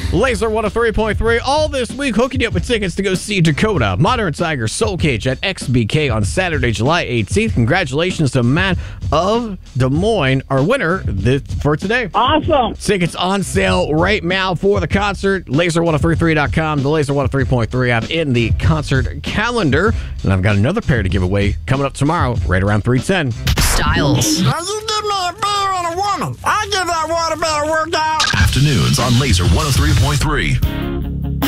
Laser 103.3 all this week, hooking you up with tickets to go see Dakota, Modern Tiger, Soul Cage at XBK on Saturday, July 18th. Congratulations to Matt of Des Moines, our winner for today. Awesome. Tickets on sale right now for the concert. Laser1033.com, the Laser 103.3 app in the concert calendar. And I've got another pair to give away coming up tomorrow, right around 3:10. Styles. Now you give me a beer and a woman. I give that water better workout. Afternoons on Laser 103.3.